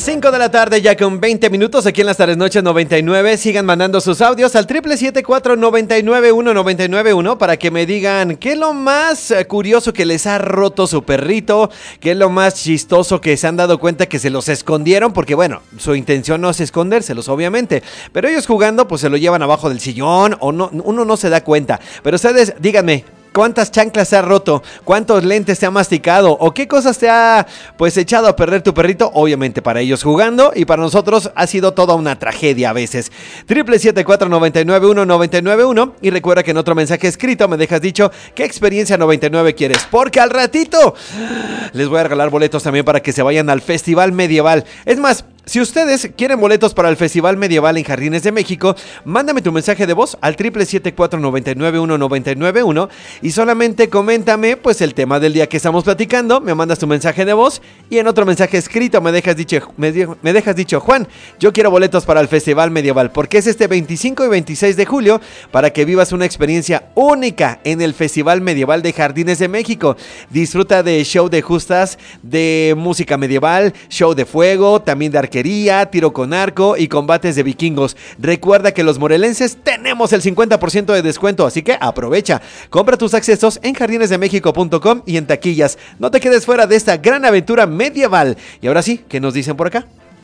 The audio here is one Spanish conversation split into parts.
5 de la tarde, ya con 20 minutos aquí en las tardes noches 99. Sigan mandando sus audios al 777-499-1991 para que me digan qué es lo más curioso que les ha roto su perrito, qué es lo más chistoso que se han dado cuenta que se los escondieron, porque bueno, su intención no es escondérselos, obviamente, pero ellos jugando pues se lo llevan abajo del sillón o no, uno no se da cuenta. Pero ustedes díganme, ¿cuántas chanclas se ha roto? ¿Cuántos lentes te ha masticado? ¿O qué cosas te ha pues echado a perder tu perrito? Obviamente para ellos jugando, y para nosotros ha sido toda una tragedia a veces. 777-499-1991. Y recuerda que en otro mensaje escrito me dejas dicho qué experiencia 99 quieres, porque al ratito les voy a regalar boletos también para que se vayan al Festival Medieval. Es más, si ustedes quieren boletos para el Festival Medieval en Jardines de México, mándame tu mensaje de voz al 777-499-1991 y solamente coméntame pues el tema del día que estamos platicando, me mandas tu mensaje de voz y en otro mensaje escrito me dejas dicho, Juan, yo quiero boletos para el Festival Medieval porque es este 25 y 26 de julio para que vivas una experiencia única en el Festival Medieval de Jardines de México. Disfruta de show de justas, de música medieval, show de fuego, también de arquería, tiro con arco y combates de vikingos. Recuerda que los morelenses tenemos el 50% de descuento, así que aprovecha. Compra tus accesos en jardinesdemexico.com y en taquillas. No te quedes fuera de esta gran aventura medieval. Y ahora sí, ¿qué nos dicen por acá?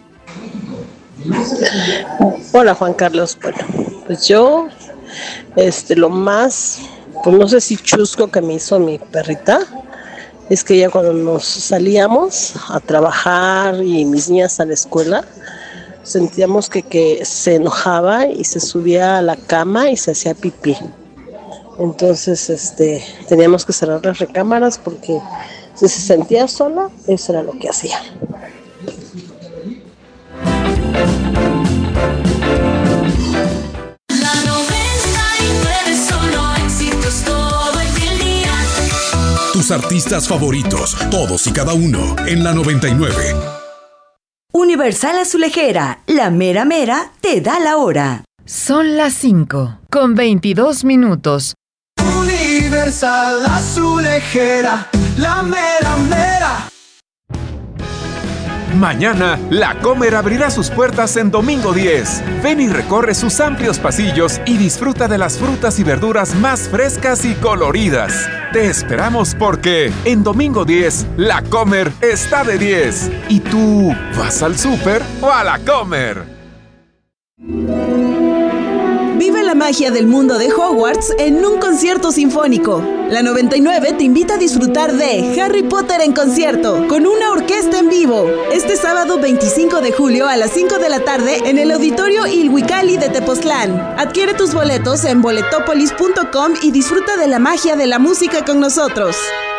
Hola Juan Carlos, bueno, pues yo, lo más, pues no sé si chusco que me hizo mi perrita, es que ya cuando nos salíamos a trabajar y mis niñas a la escuela, sentíamos que se enojaba y se subía a la cama y se hacía pipí. Entonces, teníamos que cerrar las recámaras porque si se sentía sola, eso era lo que hacía. Tus artistas favoritos, todos y cada uno, en la 99. Universal Azulejera, la mera mera te da la hora. Son las 5, con 22 minutos. Universal Azulejera, la mera mera. Mañana, La Comer abrirá sus puertas en Domingo 10. Ven y recorre sus amplios pasillos y disfruta de las frutas y verduras más frescas y coloridas. Te esperamos porque en Domingo 10, La Comer está de 10. ¿Y tú vas al súper o a La Comer? Vive la magia del mundo de Hogwarts en un concierto sinfónico. La 99 te invita a disfrutar de Harry Potter en concierto, con una orquesta en vivo. Este sábado 25 de julio a las 5 de la tarde en el Auditorio Ilhuicali de Tepoztlán. Adquiere tus boletos en boletopolis.com y disfruta de la magia de la música con nosotros.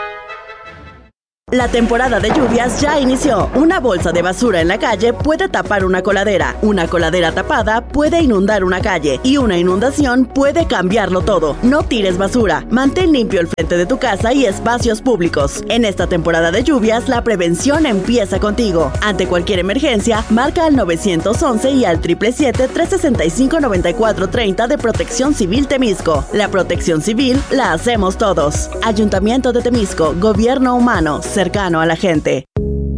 La temporada de lluvias ya inició. Una bolsa de basura en la calle puede tapar una coladera. Una coladera tapada puede inundar una calle. Y una inundación puede cambiarlo todo. No tires basura. Mantén limpio el frente de tu casa y espacios públicos. En esta temporada de lluvias, la prevención empieza contigo. Ante cualquier emergencia, marca al 911 y al 777-365-9430 de Protección Civil Temisco. La protección civil la hacemos todos. Ayuntamiento de Temisco, Gobierno Humano, cercano a la gente.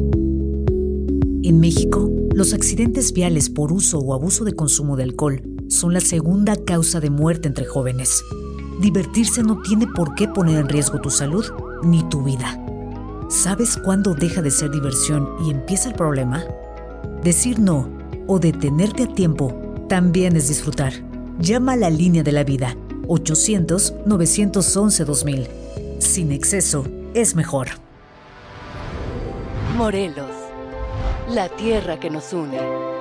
En México, los accidentes viales por uso o abuso de consumo de alcohol son la segunda causa de muerte entre jóvenes. Divertirse no tiene por qué poner en riesgo tu salud ni tu vida. ¿Sabes cuándo deja de ser diversión y empieza el problema? Decir no o detenerte a tiempo también es disfrutar. Llama a la línea de la vida, 800-911-2000. Sin exceso, es mejor. Morelos, la tierra que nos une.